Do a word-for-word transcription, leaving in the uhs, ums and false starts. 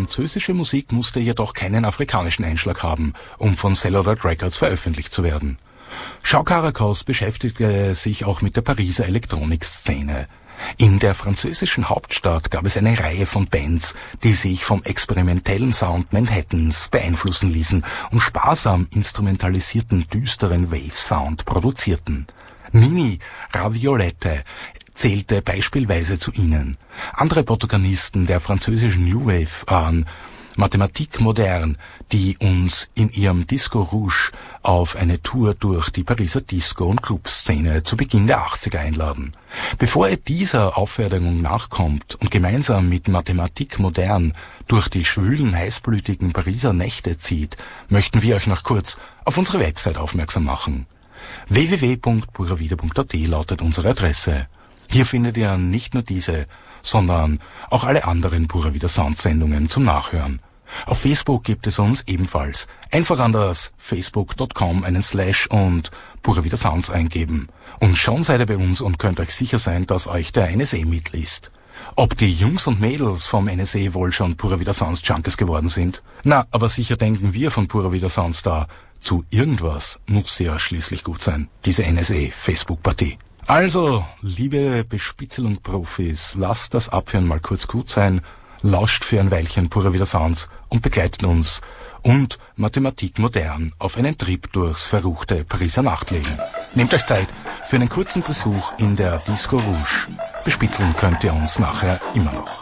französische Musik musste jedoch keinen afrikanischen Einschlag haben, um von Celluloid Records veröffentlicht zu werden. Jean Caracos beschäftigte sich auch mit der Pariser Elektronikszene. In der französischen Hauptstadt gab es eine Reihe von Bands, die sich vom experimentellen Sound Manhattans beeinflussen ließen und sparsam instrumentalisierten düsteren Wave-Sound produzierten. Mini Raviolette zählte beispielsweise zu ihnen. Andere Protagonisten der französischen New Wave waren Mathematique Moderne, die uns in ihrem Disco Rouge auf eine Tour durch die Pariser Disco- und Clubszene zu Beginn der achtziger einladen. Bevor er dieser Aufforderung nachkommt und gemeinsam mit Mathematique Moderne durch die schwülen, heißblütigen Pariser Nächte zieht, möchten wir euch noch kurz auf unsere Website aufmerksam machen. w w w punkt pura vida punkt a t lautet unsere Adresse. Hier findet ihr nicht nur diese, sondern auch alle anderen Pura Vida Sound Sendungen zum Nachhören. Auf Facebook gibt es uns ebenfalls. Einfach an das facebook punkt com einen Slash und Pura Vida Sounds eingeben. Und schon seid ihr bei uns und könnt euch sicher sein, dass euch der N S A mitliest. Ob die Jungs und Mädels vom N S A wohl schon Pura Vida Sounds Junkies geworden sind? Na, aber sicher denken wir von Pura Vida Sounds da. Zu irgendwas muss sie ja schließlich gut sein, diese N S A-Facebook-Partie. Also, liebe Bespitzelung-Profis, lasst das Abhören mal kurz gut sein, lauscht für ein Weilchen Pura Vida Sounds und begleitet uns und Mathematique Moderne auf einen Trip durchs verruchte Pariser Nachtleben. Nehmt euch Zeit für einen kurzen Besuch in der Disco Rouge. Bespitzeln könnt ihr uns nachher immer noch.